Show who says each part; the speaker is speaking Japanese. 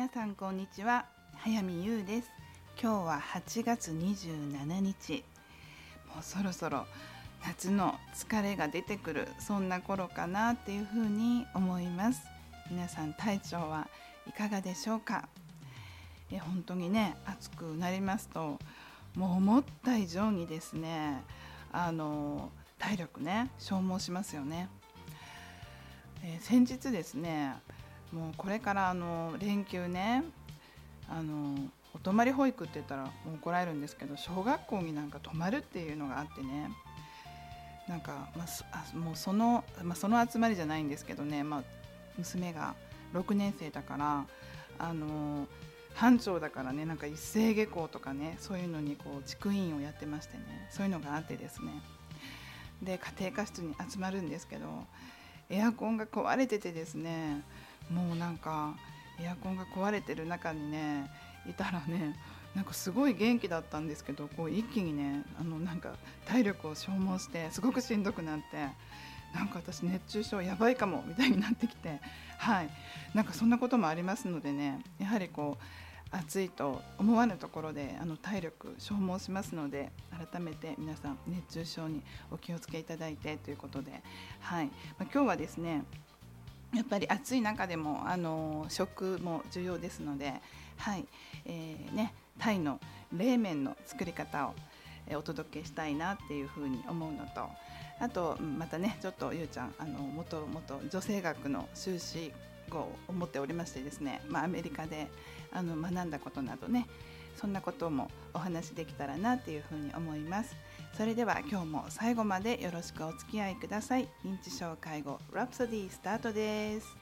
Speaker 1: さんこんにちは、早見優です。今日は8月27日、もうそろそろ夏の疲れが出てくる、そんな頃かなっていうふうに思います。皆さん体調はいかがでしょうか。本当にね、暑くなりますともう思った以上にですね、体力ね消耗しますよね。先日ですね、もうこれから連休ね、お泊まり保育って言ったらもう怒られるんですけど、小学校になんか泊まるっていうのがあってね、なんか、もうその集まりじゃないんですけどね、娘が6年生だから、班長だからね、なんか一斉下校とかね、そういうのにこう地区委員をやってましてね、そういうのがあってですね、で家庭科室に集まるんですけど、エアコンが壊れててですね、もうなんかエアコンが壊れてる中にねいたらね、なんかすごい元気だったんですけど、こう一気にねなんか体力を消耗してすごくしんどくなって、なんか私熱中症やばいかもみたいになってきて、はい、なんかそんなこともありますのでね、やはりこう暑いと思わぬところで体力消耗しますので、改めて皆さん熱中症にお気をつけいただいてということで、はい、今日はですね、やっぱり暑い中でも食も重要ですので、はい、タイの冷麺の作り方をお届けしたいなっていうふうに思うのと、あとまたね、ちょっとゆうちゃんもともと女性学の修士号を持っておりましてですね、アメリカで学んだことなどね、そんなこともお話できたらなっていうふうに思います。それでは今日も最後までよろしくお付き合いください。認知症介護ラプソディスタートです。